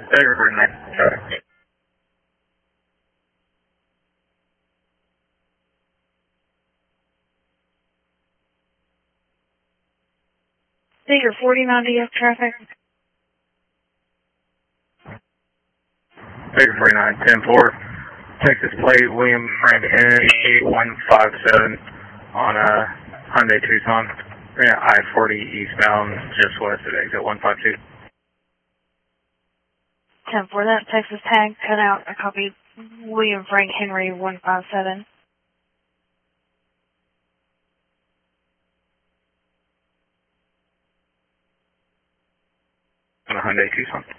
Figure 49 traffic. Figure 49 DF traffic. Figure 49, 10-4. Texas plate, William Frank Henry, 8157 on Hyundai Tucson. I-40 eastbound, just west of exit 152. 10-4, that Texas tag cut out. I copied William Frank Henry 157. On a Hyundai Tucson.